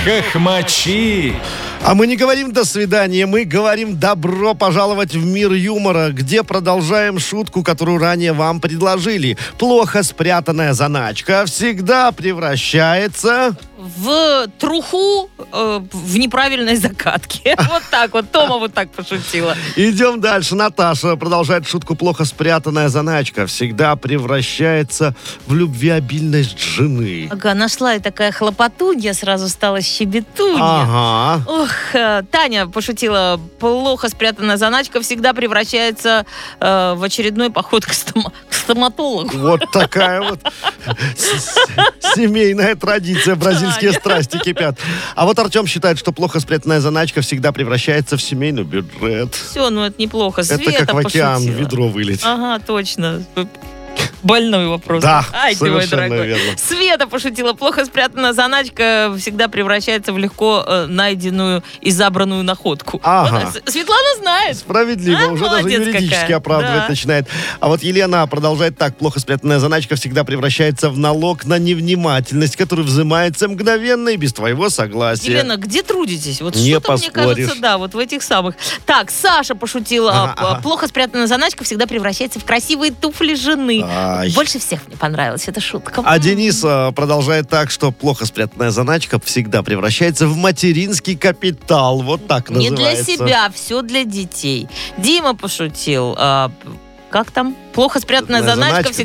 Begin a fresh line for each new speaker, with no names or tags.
Хохмачи.
А мы не говорим «до свидания», мы говорим «добро пожаловать в мир юмора», где продолжаем шутку, которую ранее вам предложили. Плохо спрятанная заначка всегда превращается...
В труху в неправильной закатке. Вот так вот. Тома вот так пошутила.
Идем дальше. Наташа продолжает шутку. Плохо спрятанная заначка всегда превращается в любвеобильность жены.
Ага, нашла и такая хлопотунья, сразу стала щебетунья.
Ага.
Ох, Таня пошутила. Плохо спрятанная заначка всегда превращается в очередной поход к стоматологу.
Вот такая вот семейная традиция. Бразильские страсти кипят. А вот Артем считает, что плохо спрятанная заначка всегда превращается в семейный бюджет.
Все, ну это неплохо.
Это
Света
как в океан
пошутила.
ведро вылить.
Ага, точно. Больной вопрос.
Да,
Ай, ты мой
совершенно
дорогой.
верно.
Света пошутила. Плохо спрятанная заначка всегда превращается в легко найденную и забранную находку.
Ага.
Вот, Светлана знает.
Справедливо, уже даже
молодец
юридически
какая.
оправдывать
Да.
начинает. А вот Елена продолжает так. Плохо спрятанная заначка всегда превращается в налог на невнимательность, который взимается мгновенно и без твоего согласия.
Елена, где трудитесь? Вот
Не
что-то, мне
поспоришь.
кажется, да, вот в этих самых. Так, Саша пошутила.
Ага.
Плохо спрятанная заначка всегда превращается в красивые туфли жены.
Ай.
Больше всех мне понравилась эта шутка.
А Денис продолжает так, что плохо спрятанная заначка всегда превращается в материнский капитал. Вот так
Не
называется.
для себя, все для детей. Дима пошутил. Как там? Плохо спрятанная заначка
Заначка.
всегда